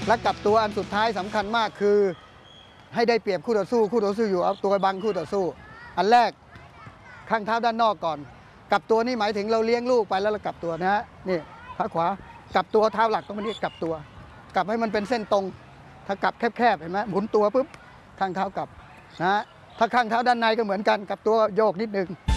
และกลับตัวอันสุดท้ายสำคัญมากคือให้ได้เปรียบคู่ต่อสู้อยู่เอาตัวบังคู่ต่อสู้อันแรกข้างเท้าด้านนอกก่อนกลับตัวนี่หมายถึงเราเลี้ยงลูกไปแล้วเรากลับตัวนะฮะนี่ขาขวากลับตัวเท้าหลักตรงนี้กลับตัวกลับให้มันเป็นเส้นตรงถ้ากลับแคบๆเห็นไหมหมุนตัวปุ๊บข้างเท้ากลับนะฮะถ้าข้างเท้าด้านในก็เหมือนกันกลับตัวโยกนิดนึง